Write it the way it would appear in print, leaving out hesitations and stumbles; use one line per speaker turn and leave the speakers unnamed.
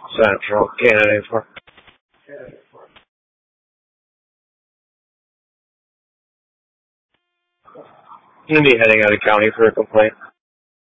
Central candidate for. He'll be heading out of county for a complaint.